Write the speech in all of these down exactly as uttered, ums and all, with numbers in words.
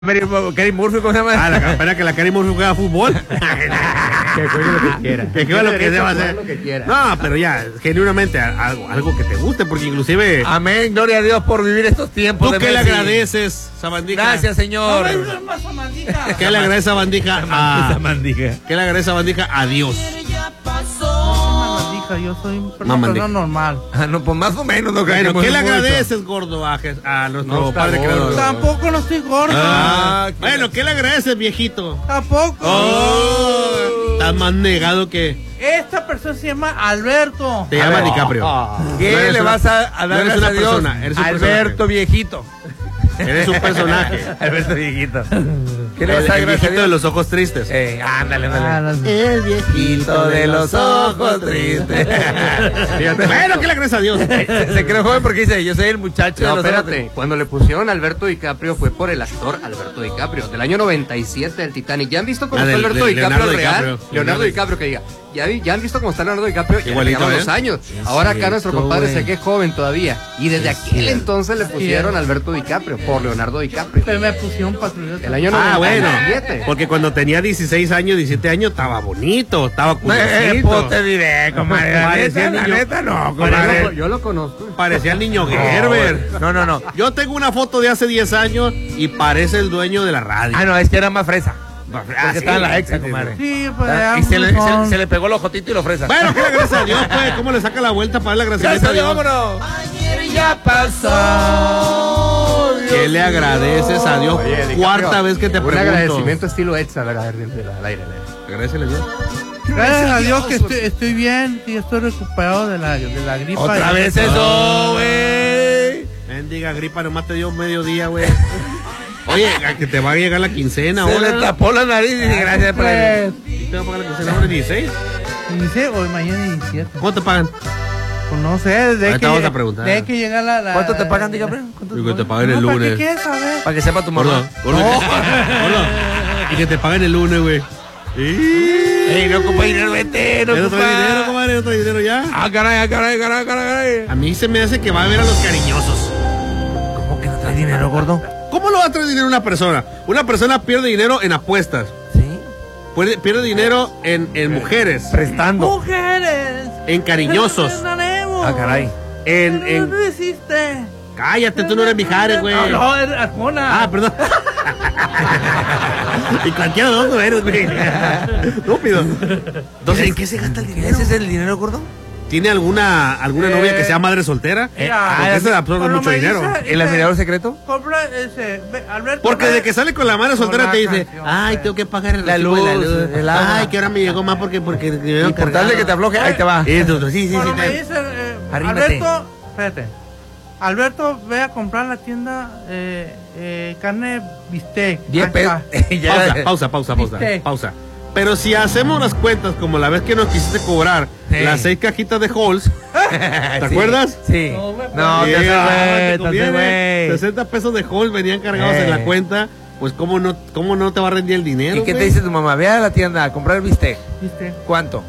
Kerry Murphy, ¿cómo se llama? Ah, la campana que la Kerry Murphy juega fútbol. Que juegue lo que quiera. Que juegue lo que deba hacer. Lo que quiera. No, pero ya, genuinamente algo, algo que te guste, porque inclusive. Amén, gloria a Dios por vivir estos tiempos. ¿Tú de qué le Messi. agradeces, Sabandija? Gracias, Señor. ¿Qué le agradece Sabandija a Sabandija? ¿Qué le agradece Sabandija a Dios? Yo soy una Mamandija. persona normal. Ah, no, pues más o menos. No Bueno, creemos ¿qué le mucho. agradeces, gordo, a, Je- a nuestro No está padre gordo. creador? Tampoco no estoy gordo. Ah, Ah, bueno, ¿qué le agradeces, viejito? Tampoco. Oh, estás más negado que Esta persona se llama Alberto. te llama DiCaprio. ¿Qué No eres le una- vas a, a no dar eres gracias una a Dios? persona, eres un Alberto viejito. Eres un personaje. Alberto viejito. ¿Qué le El, vas a dar el gracias a viejito Dios? de los ojos tristes. Eh, ándale, Ah, ándale. las- El viejito de los ojos tristes. Fíjate. Bueno, ¿qué le agradeces a Dios? Se, se cree joven porque dice, yo soy el muchacho No, de los espérate, cuando le pusieron Alberto DiCaprio fue por el actor Alberto DiCaprio, del año noventa y siete del Titanic. ¿Ya han visto cómo Ah, está del- Alberto del DiCaprio Leonardo real? DiCaprio. Leonardo Leonardo. DiCaprio que diga. ¿Ya, vi- ya han visto cómo está Leonardo DiCaprio? Ya Igualito, le llevan ¿eh? los años. Ahora acá nuestro cierto, compadre güey. se que es joven todavía. Y desde aquel entonces le pusieron Alberto DiCaprio por Leonardo DiCaprio. Pero me pusieron patriota. El año Ah, bueno. noventa y siete. Porque cuando tenía dieciséis años, diecisiete años, estaba bonito, estaba Eh, curiosito. pues te diré, comadre. La Parecía neta, la niño- neta no, Yo lo- comadre. Yo lo conozco. Parecía el niño Gerber. No, no, no. Yo tengo una foto de hace diez años y parece el dueño de la radio. Ah, no, es que era más fresa. Ah, Porque sí, estaba en la exa, sí, sí, comadre. Sí, pues Ah, ya y se le, son- se, se le pegó el ojotito y lo fresa. Bueno, ¿qué le agradece a Dios, pues? ¿Cómo le saca la vuelta para darle agradecimiento a Dios? vámonos. Ayer ya pasó. ¿Qué le agradeces a Dios? Oye, DiCaprio, Cuarta vez que te un pregunto. agradecimiento estilo Etza, ¿verdad? Al aire, al aire. Agradecele a Dios. Gracias a Dios que estoy, estoy bien y estoy recuperado de la, de la gripa. Otra vez eso, güey. Mendiga gripa, nomás te dio medio día, güey. Oye, a que te va a llegar la quincena Se ahora. le tapó la nariz y dice, gracias por el... Pues, ¿Te va a pagar la quincena ahora dieciséis? dice hoy, mañana diecisiete. ¿Cuánto te pagan? Pues no sé, desde Ahorita que, vamos a preguntar. desde que llega la, la... ¿Cuánto te pagan, diga, ¿cuánto te Digo que te pagan? paguen el No, ¿para qué lunes. quieres saber? Para que sepa tu Gordo, mamá. gordo. Gordo. Y que te paguen el lunes, güey. Ey, no ocupa dinero, vete, no ¿No ocupa. trae dinero, comadre? ¿No trae dinero ya? Ah, caray, ah, caray, caray, caray, caray. A mí se me hace que va a ver a los cariñosos. ¿Cómo que no trae dinero, gordo? ¿Cómo lo va a traer dinero una persona? Una persona pierde dinero en apuestas. Sí. Pierde, pierde dinero en, en mujeres. Prestando. ¡Mujeres! En cariñosos. ¡Perdonaremos! Ah, caray. En, ¿No en... lo hiciste? Cállate, tú no eres Mijares, güey. No, no, eres Arjona. Ah, perdón. Y cualquiera de los dos eres, güey. Estúpido. Entonces, ¿en qué se gasta el dinero? ¿Ese es el dinero, gordo? ¿Tiene alguna, alguna Eh, novia que sea madre soltera? Mira, Porque ah, ese absorbe cuando mucho me dinero. dice- ¿El admirador secreto? Compra ese, ve, Alberto. Porque ve- de que sale con la madre soltera Con te la dice, canción, ay, sí. tengo que pagar el La recibo de luz, el agua. Ay, que ahora me llegó más porque porque Y por tal de que te afloje, ahí te va. Eso, sí, sí, sí. Cuando me te- dice, eh, Arrímate. Alberto, espérate. Alberto, ve a comprar en la tienda eh, eh, carne bistec. Diez pesos. Acá. Pausa, pausa, pausa, pausa, Viste. pausa. Pero si hacemos las cuentas como la vez que nos quisiste cobrar Sí. las seis cajitas de Halls, ¿te acuerdas? Sí. No, me No, te Sí, ah, te haces güey, te conviene. haces güey. sesenta pesos de Halls venían cargados Eh. en la cuenta, pues cómo no, cómo no te va a rendir el dinero. ¿Y qué te güey? dice tu mamá? Ve a la tienda a comprar bistec. Bistec. ¿Cuánto?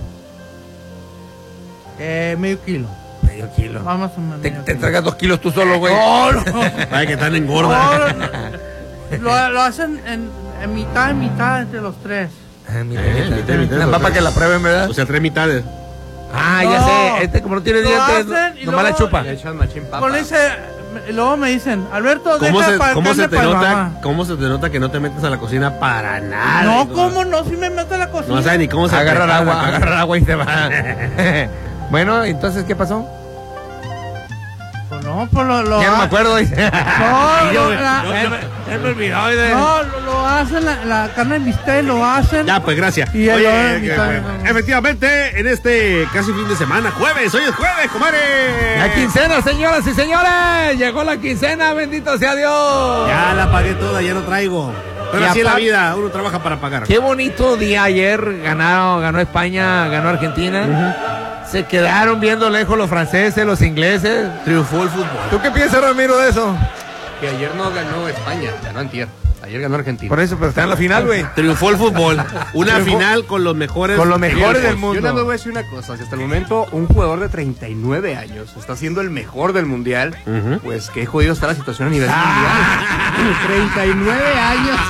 Eh, medio kilo. Medio kilo. Vamos a medio Te, kilo. te tragas dos kilos tú solo, güey. No, no. Vaya que están No, engorda. no, no. Lo, lo hacen en, en mitad y mitad entre los tres. Ah, mira, Eh, mira, mitad, mitad, nada más para que la prueben, ¿verdad? O sea, tres mitades. Ah, ya No. sé. Este, como no tiene Lo dientes, hacen y nomás la luego- chupa. Le echan machín papa. Cuando dice, me- luego me dicen, Alberto, ¿Cómo deja se, para cómo se carne te para nota? mamá. ¿Cómo se te nota que no te metes a la cocina para nada? No, hijo? ¿cómo no? Si me meto a la cocina. No sabes ni cómo se Agarrar prepara agua, la cosa. agarrar agua y se va. Bueno, entonces, ¿qué pasó? Pues no, pues lo, lo Ya no me ha- acuerdo. dice. No, Y yo, lo, güey, la- no, Ya me- ya me olvidó. dice. no, lo, lo hacen, la, la carne de bistec lo hacen. Ya, pues gracias. Y el Oye, otro que- mitad. que- efectivamente, en este casi fin de semana, jueves, hoy es jueves, comadre. La quincena, señoras y señores. Llegó la quincena, bendito sea Dios. Ya la pagué toda, ya no traigo. Pero Y así es la aparte- vida, uno trabaja para pagar. Qué bonito día ayer. Ganaron, ganó España, ganó Argentina. Se quedaron viendo lejos los franceses, los ingleses. Triunfó el fútbol. ¿Tú qué piensas, Ramiro, de eso? Que ayer no ganó España, ganó antier. Ayer ganó Argentina. Por eso, pero está en la final, güey. Triunfó el fútbol. Una Triunfó. final con los mejores. Con los mejores del Yo mundo. nada más voy a decir una cosa, si hasta el momento un jugador de treinta y nueve años está siendo el mejor del mundial, Ujú. pues qué jodido está la situación a nivel mundial. treinta y nueve años.